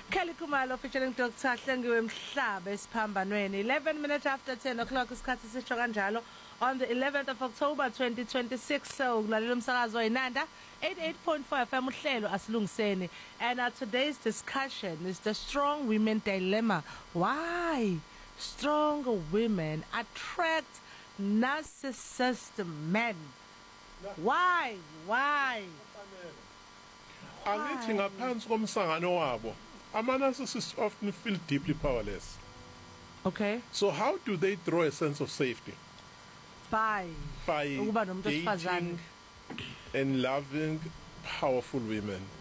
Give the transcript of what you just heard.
Kelly Kumalo featuring Dr. Hlengiwe Mhlaba esiphambanweni 11 minutes after 10 o'clock isikhathi sisho kanjalo on the 11th of October 2026 so kulalela umsakazo weNanda 88.5 FM uhlelo asilungiseni and today's discussion is the strong women dilemma. Why strong women attract narcissist men? Why? Angithi ngaphansi komsangano wabo ama-narcissists often feel deeply powerless. Okay. So how do they draw a sense of safety? By dating and loving powerful women